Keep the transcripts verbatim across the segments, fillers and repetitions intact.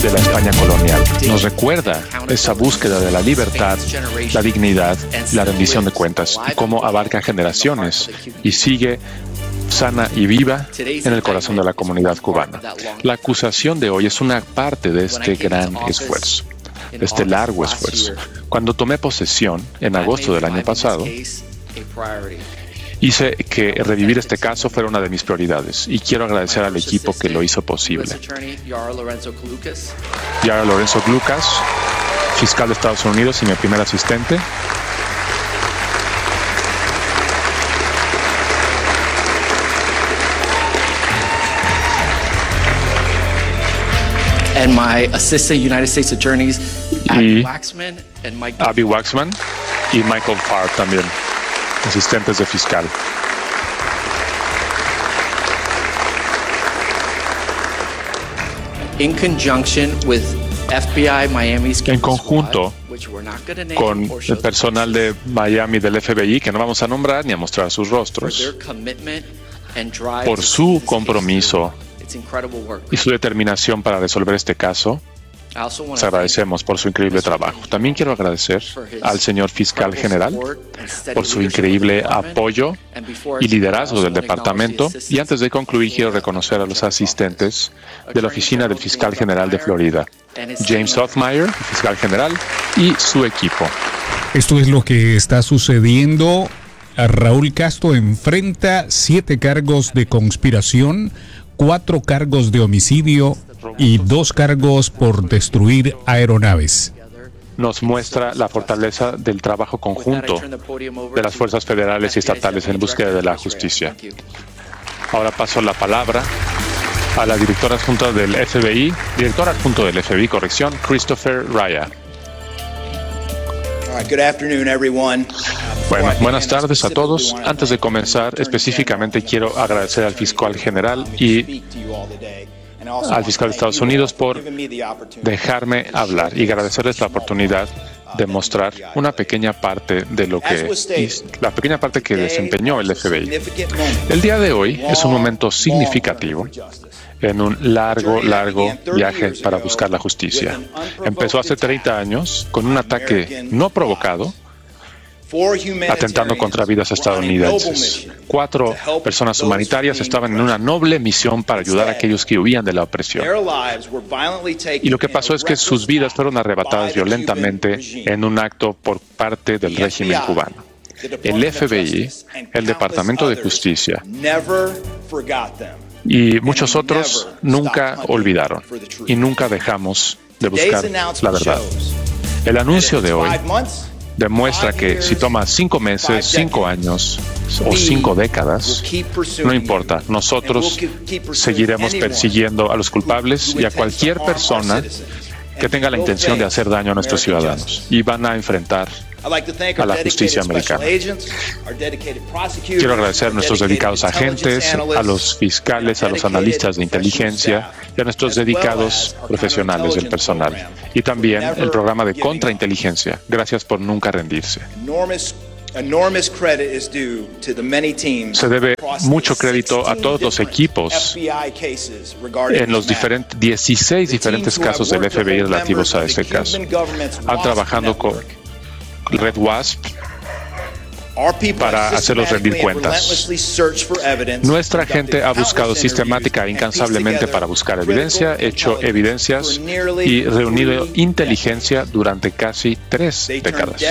de la España colonial. Nos recuerda esa búsqueda de la libertad, la dignidad, la rendición de cuentas y cómo abarca generaciones y sigue sana y viva en el corazón de la comunidad cubana. La acusación de hoy es una parte de este gran esfuerzo, de este largo esfuerzo. Cuando tomé posesión en agosto del año pasado, hice que revivir este caso fuera una de mis prioridades y quiero agradecer al equipo que lo hizo posible. Yara Lorenzo Lucas, fiscal de Estados Unidos y mi primer asistente. And my assistant United States attorneys, Abby Waxman and Mike. Abby Waxman y Michael Farr también, asistentes de fiscal. In conjunction with F B I Miami's en conjunto con el personal de Miami del F B I, que no vamos a nombrar ni a mostrar sus rostros, por su compromiso y su determinación para resolver este caso. Les agradecemos por su increíble trabajo. También quiero agradecer al señor fiscal general por su increíble apoyo y liderazgo del departamento. Y antes de concluir, quiero reconocer a los asistentes de la oficina del fiscal general de Florida, James Othmeyer, fiscal general, y su equipo. Esto es lo que está sucediendo. Raúl Castro enfrenta siete cargos de conspiración, cuatro cargos de homicidio y dos cargos por destruir aeronaves. Nos muestra la fortaleza del trabajo conjunto de las fuerzas federales y estatales en búsqueda de la justicia. Ahora paso la palabra a la directora adjunta del F B I, director adjunto del F B I, corrección, Christopher Raya. Bueno, buenas tardes a todos. Antes de comenzar, específicamente quiero agradecer al fiscal general y al fiscal de Estados Unidos por dejarme hablar y agradecerles la oportunidad de mostrar una pequeña parte de lo que la pequeña parte que desempeñó el F B I. El día de hoy es un momento significativo en un largo, largo viaje para buscar la justicia. Empezó hace treinta años con un ataque no provocado, atentando contra vidas estadounidenses. Cuatro personas humanitarias estaban en una noble misión para ayudar a aquellos que huían de la opresión. Y lo que pasó es que sus vidas fueron arrebatadas violentamente en un acto por parte del régimen cubano. El F B I, el Departamento de Justicia y muchos otros nunca olvidaron y nunca dejamos de buscar la verdad. El anuncio de hoy demuestra que si toma cinco meses, cinco años o cinco décadas, no importa, nosotros seguiremos persiguiendo a los culpables y a cualquier persona que tenga la intención de hacer daño a nuestros ciudadanos y van a enfrentar a la justicia americana. Quiero agradecer a nuestros dedicados agentes, a los fiscales, a los analistas de inteligencia y a nuestros dedicados profesionales del personal. Y también el programa de contrainteligencia. Gracias por nunca rendirse. Se debe mucho crédito a todos los equipos en los diferentes, dieciséis diferentes casos del F B I relativos a este caso. Han trabajado con Red Wasp para hacerlos rendir cuentas. Nuestra gente ha buscado sistemática e incansablemente para buscar evidencia, hecho evidencias y reunido inteligencia durante casi tres décadas.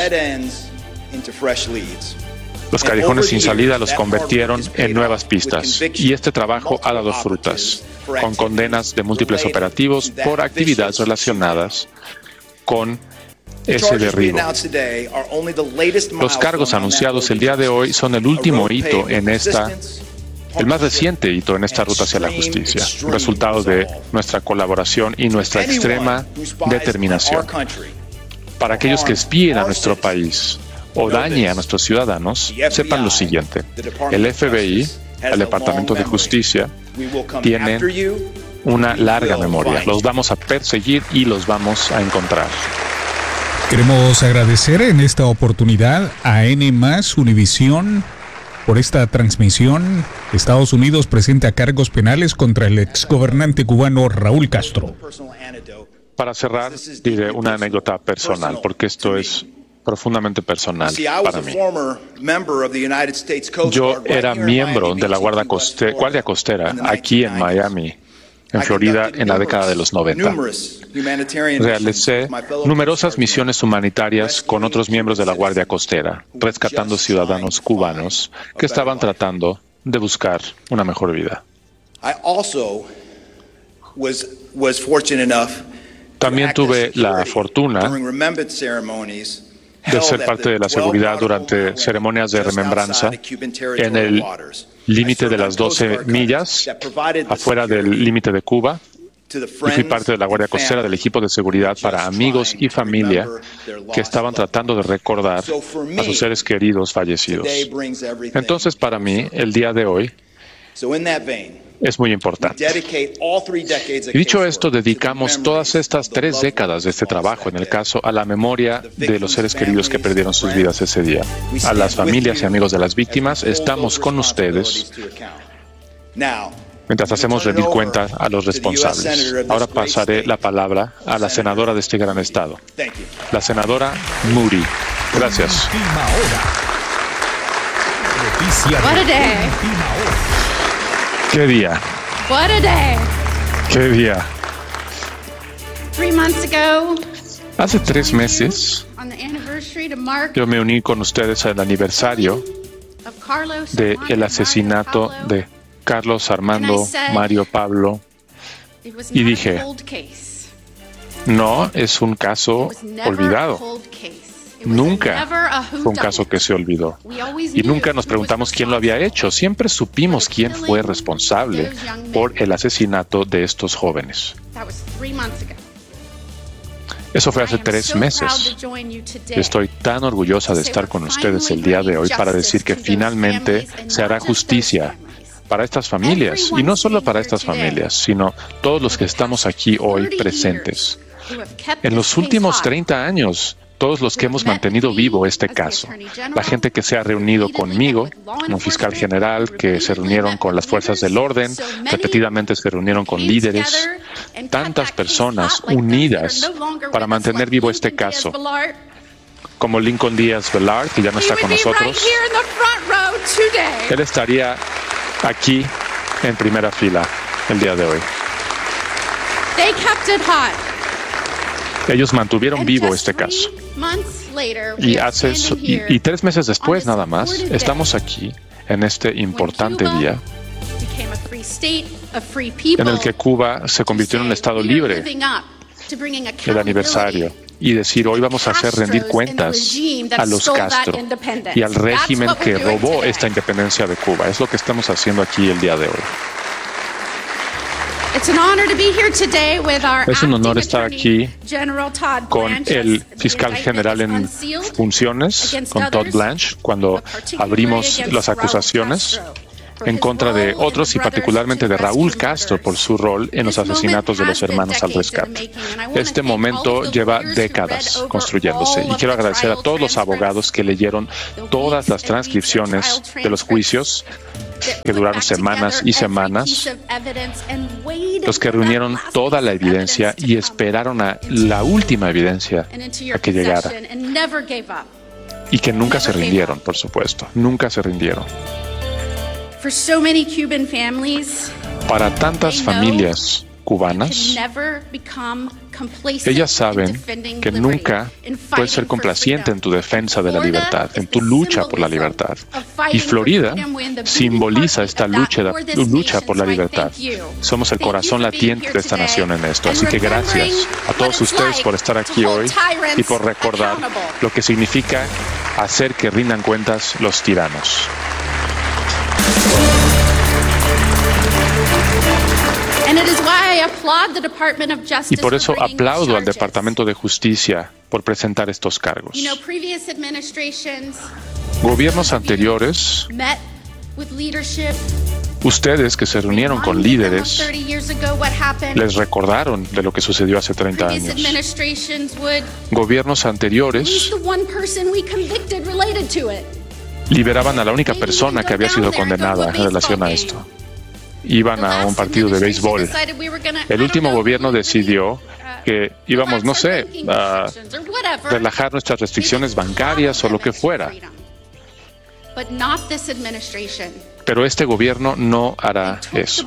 Los callejones sin salida los convirtieron en nuevas pistas y este trabajo ha dado frutas, con condenas de múltiples operativos por actividades relacionadas con ese derribo. Los cargos anunciados el día de hoy son el último hito en esta, el más reciente hito en esta ruta hacia la justicia, resultado de nuestra colaboración y nuestra extrema determinación. Para aquellos que espíen a nuestro país o dañe a nuestros ciudadanos, sepan lo siguiente: el F B I, el Departamento de Justicia, tienen una larga memoria. Los vamos a perseguir y los vamos a encontrar. Queremos agradecer en esta oportunidad a N más Univisión por esta transmisión. Estados Unidos presenta cargos penales contra el exgobernante cubano Raúl Castro. Para cerrar, diré una anécdota personal, porque esto es profundamente personal para mí. Yo era miembro de la Guardia Coste- Guardia Costera aquí en Miami, en Florida, en la década de los noventa. Realicé numerosas misiones humanitarias con otros miembros de la Guardia Costera, rescatando ciudadanos cubanos que estaban tratando de buscar una mejor vida. También tuve la fortuna de ser parte de la seguridad durante ceremonias de remembranza en el límite de las doce millas, afuera del límite de Cuba, y fui parte de la Guardia Costera del equipo de seguridad para amigos y familia que estaban tratando de recordar a sus seres queridos fallecidos. Entonces, para mí, el día de hoy es muy importante. Y dicho esto, dedicamos todas estas tres décadas de este trabajo, en el caso, a la memoria de los seres queridos que perdieron sus vidas ese día. A las familias y amigos de las víctimas, estamos con ustedes mientras hacemos rendir cuenta a los responsables. Ahora pasaré la palabra a la senadora de este gran estado, la senadora Moody. Gracias. What a day. ¿Qué día? What a day. ¿Qué día? Three months ago, Hace tres meses, on the anniversary to mark yo me uní con ustedes al aniversario of Carlos del Armando asesinato Mario de Carlos Armando Mario Pablo. Pablo. It was y not a dije, cold case. No es un caso It was never a olvidado. cold case. It was Nunca never a fue un caso whodunit. que se olvidó. We always Y knew nunca nos who preguntamos was quién lo había responsible. hecho. Siempre supimos quién fue responsable por el asesinato de estos jóvenes. That was three months ago. Eso fue hace I am tres so proud meses. to join you today. Estoy tan orgullosa de estar con ustedes el día de hoy para decir que finalmente se hará justicia para estas familias, y no solo para estas familias, sino todos los que estamos aquí hoy presentes. En los últimos treinta años, todos los que hemos mantenido vivo este caso, la gente que se ha reunido conmigo, como fiscal general, que se reunieron con las fuerzas del orden, repetidamente se reunieron con líderes, tantas personas unidas para mantener vivo este caso, como Lincoln Díaz Velar, que ya no está con nosotros. Él estaría aquí en primera fila el día de hoy. They kept it hot. Ellos mantuvieron And vivo just este caso. three months later, we Y, are hace, standing y, here y tres meses después, on this nada más, important estamos day aquí en este importante when Cuba día became a free state, a free people, en el que Cuba se convirtió en un estado libre, el aniversario, y decir hoy vamos a hacer rendir cuentas a los Castro y al régimen que robó esta independencia de Cuba. Es lo que estamos haciendo aquí el día de hoy. Es un honor estar aquí con el fiscal general en funciones, con Todd Blanche, cuando abrimos las acusaciones en contra de otros y particularmente de Raúl Castro por su rol en los asesinatos de los hermanos al rescate. Este momento lleva décadas construyéndose y quiero agradecer a todos los abogados que leyeron todas las transcripciones de los juicios que duraron semanas y semanas, los que reunieron toda la evidencia y esperaron a la última evidencia a que llegara, y que nunca se rindieron, por supuesto, nunca se rindieron. Para tantas familias cubanas, ellas saben que nunca puedes ser complaciente en tu defensa de la libertad, en tu lucha por la libertad. Y Florida simboliza esta lucha, lucha por la libertad. Somos el corazón latiente de esta nación en esto. Así que gracias a todos ustedes por estar aquí hoy y por recordar lo que significa hacer que rindan cuentas los tiranos. Y por eso aplaudo al Departamento de Justicia por presentar estos cargos. Gobiernos anteriores, ustedes que se reunieron con líderes, les recordaron de lo que sucedió hace treinta años. Gobiernos anteriores liberaban a la única persona que había sido condenada en relación a esto. Iban a un partido de béisbol. El último gobierno decidió que íbamos, no sé, a relajar nuestras restricciones bancarias o lo que fuera. Pero este gobierno no hará eso.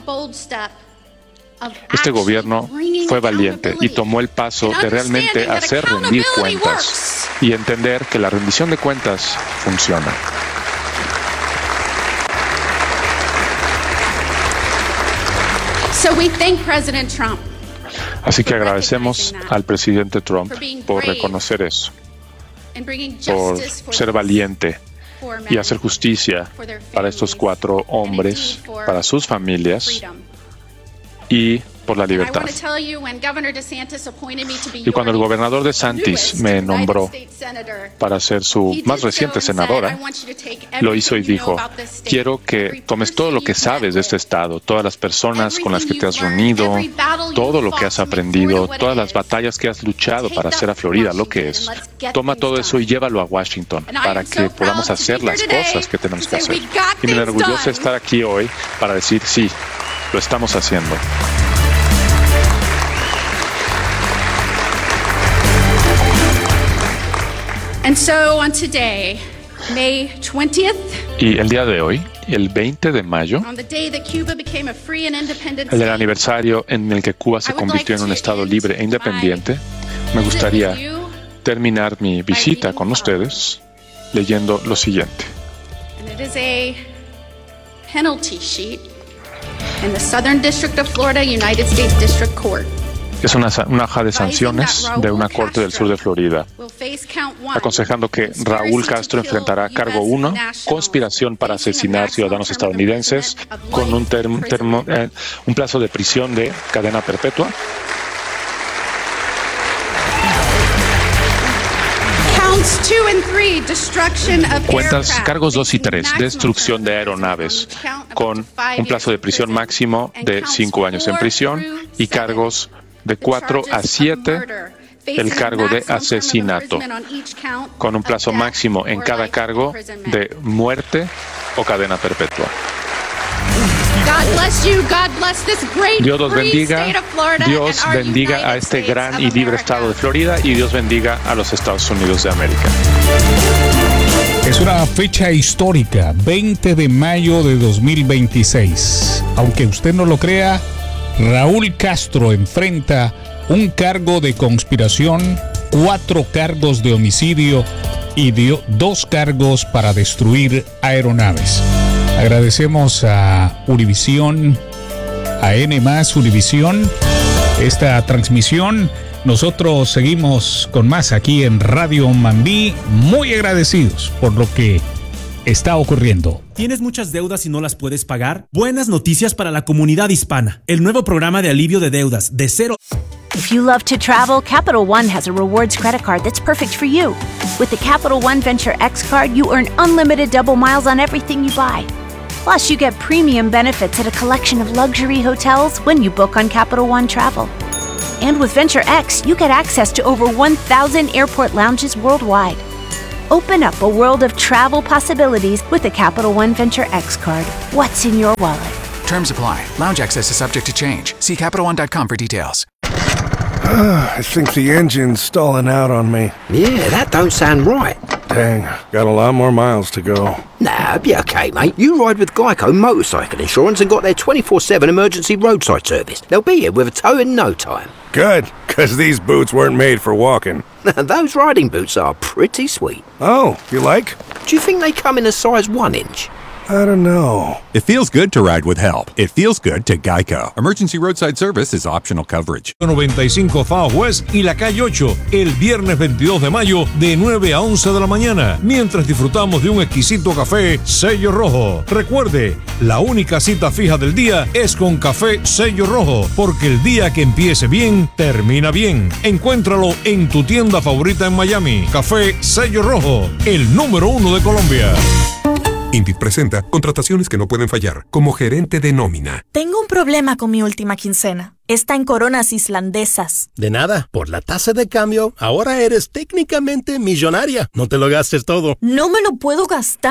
Este gobierno fue valiente y tomó el paso de realmente hacer rendir cuentas y entender que la rendición de cuentas funciona. So we thank President Trump. Así que agradecemos al presidente Trump por reconocer eso, por ser valiente y hacer justicia para estos cuatro hombres, para sus familias y por la libertad. Y cuando el gobernador DeSantis me nombró para ser su más reciente senadora, lo hizo y dijo, quiero que tomes todo lo que sabes de este estado, todas las personas con las que te has reunido, todo lo que has aprendido, todas las batallas que has luchado para hacer a Florida lo que es. Toma todo eso y llévalo a Washington para que podamos hacer las cosas que tenemos que hacer. Y me enorgullece estar aquí hoy para decir, sí, lo estamos haciendo. And so on today, May twentieth, y el día de hoy, el veinte de mayo, on the day that Cuba became a free and independent el state, aniversario en el que Cuba se convirtió en un estado libre e independiente, me gustaría terminar mi visita con ustedes leyendo lo siguiente. and it is a penalty sheet in the Southern District of Florida, United States District Court. Es una, una hoja de sanciones de una corte del sur de Florida, Will face count one, aconsejando que Raúl Castro enfrentará cargo uno, conspiración para asesinar ciudadanos estadounidenses, con un, term, termo, eh, un plazo de prisión de cadena perpetua. Counts two and three, destruction of Cuentas aircraft, cargos dos y facing tres, maximum destrucción de prison aeronaves, terms, count up con to five un plazo de years prisión prison, máximo and de counts cinco años en four prisión through y seven, cargos de the cuatro a charges of siete, murder, el facing cargo a de maximum term of asesinato, imprisonment on each count con un of plazo death máximo en or cada life cargo imprisonment. de muerte o cadena perpetua. God bless you. God bless this great Dios los free bendiga, state of Florida Dios and our bendiga a United este States gran of y libre America. estado de Florida y Dios bendiga a los Estados Unidos de América. Es una fecha histórica, veinte de mayo de dos mil veintiséis. Aunque usted no lo crea, Raúl Castro enfrenta un cargo de conspiración, cuatro cargos de homicidio y dio dos cargos para destruir aeronaves. Agradecemos a Univisión, a N más Univisión, esta transmisión. Nosotros seguimos con más aquí en Radio Mambí, muy agradecidos por lo que está ocurriendo. ¿Tienes muchas deudas y no las puedes pagar? Buenas noticias para la comunidad hispana. El nuevo programa de alivio de deudas de cero. If you love to travel, Capital One has a rewards credit card that's perfect for you. With the Capital One Venture X card, you earn unlimited double miles on everything you buy. Plus, you get premium benefits at a collection of luxury hotels when you book on Capital One Travel. And with Venture X, you get access to over one thousand airport lounges worldwide. Open up a world of travel possibilities with the Capital One Venture X card. What's in your wallet? Terms apply. Lounge access is subject to change. See Capital One dot com for details. I think the engine's stalling out on me. Yeah, that don't sound right. Dang, got a lot more miles to go. Nah, be okay, mate. You ride with Geico Motorcycle Insurance and got their twenty-four seven emergency roadside service. They'll be here with a tow in no time. Good, because these boots weren't made for walking. Those riding boots are pretty sweet. Oh, you like? Do you think they come in a size one inch? I don't know. It feels good to ride with help. It feels good to Geico. Emergency roadside service is optional coverage. noventa y cinco Southwest y la calle ocho, el viernes veintidós de mayo de nueve a once de la mañana, mientras disfrutamos de un exquisito café Sello Rojo. Recuerde, la única cita fija del día es con Café Sello Rojo, porque el día que empiece bien, termina bien. Encuéntralo en tu tienda favorita en Miami. Café Sello Rojo, el número uno de Colombia. Indeed presenta contrataciones que no pueden fallar, como gerente de nómina. Tengo un problema con mi última quincena. Está en coronas islandesas. De nada, por la tasa de cambio, ahora eres técnicamente millonaria. No te lo gastes todo. No me lo puedo gastar.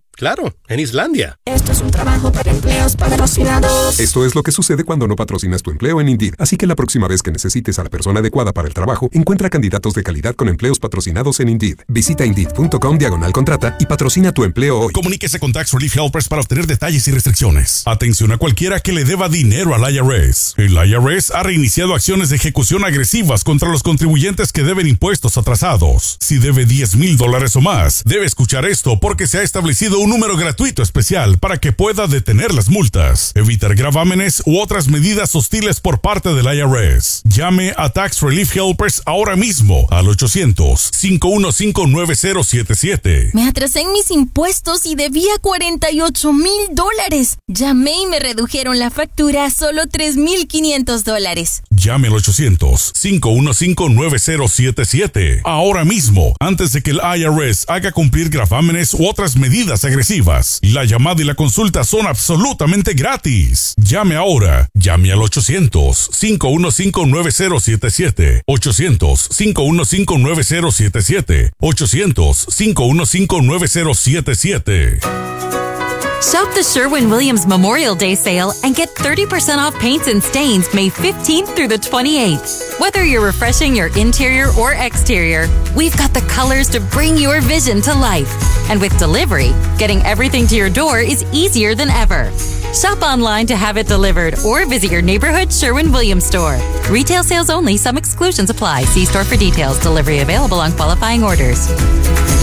Claro, en Islandia. Esto es un trabajo para empleos patrocinados. Esto es lo que sucede cuando no patrocinas tu empleo en Indeed. Así que la próxima vez que necesites a la persona adecuada para el trabajo, encuentra candidatos de calidad con empleos patrocinados en Indeed. Visita Indeed.com diagonal contrata y patrocina tu empleo hoy. Comuníquese con Tax Relief Helpers para obtener detalles y restricciones. Atención a cualquiera que le deba dinero al I R S. El I R S ha reiniciado acciones de ejecución agresivas contra los contribuyentes que deben impuestos atrasados. Si debe diez mil dólares o más, debe escuchar esto porque se ha establecido un número gratuito especial para que pueda detener las multas, evitar gravámenes u otras medidas hostiles por parte del I R S. Llame a Tax Relief Helpers ahora mismo al ochocientos, cinco uno cinco, nueve cero siete siete. Me atrasé en mis impuestos y debía cuarenta y ocho mil dólares. Llamé y me redujeron la factura a solo tres mil quinientos dólares. Llame al ochocientos, cinco uno cinco, nueve cero siete siete ahora mismo, antes de que el I R S haga cumplir gravámenes u otras medidas agresivas. La llamada y la consulta son absolutamente gratis. Llame ahora. Llame al ochocientos, cinco uno cinco, nueve cero siete siete. ochocientos, cinco uno cinco, nueve cero siete siete. ochocientos, cinco uno cinco, nueve cero siete siete. Shop the Sherwin-Williams Memorial Day sale and get thirty percent off paints and stains May fifteenth through the twenty-eighth. Whether you're refreshing your interior or exterior, we've got the colors to bring your vision to life. And with delivery, getting everything to your door is easier than ever. Shop online to have it delivered or visit your neighborhood Sherwin-Williams store. Retail sales only. Some exclusions apply. See store for details. Delivery available on qualifying orders.